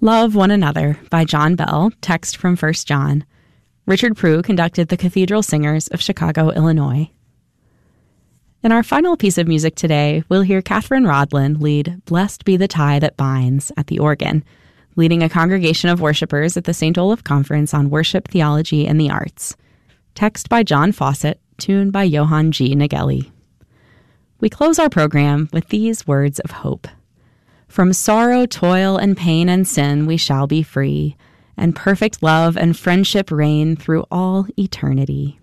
Love One Another by John Bell, text from 1 John. Richard Prue conducted the Cathedral Singers of Chicago, Illinois. In our final piece of music today, we'll hear Catherine Rodlin lead Blessed Be the Tie That Binds at the organ, leading a congregation of worshipers at the St. Olaf Conference on Worship, Theology, and the Arts. Text by John Fawcett, tune by Johann G. Nageli. We close our program with these words of hope. From sorrow, toil, and pain and sin we shall be free, and perfect love and friendship reign through all eternity.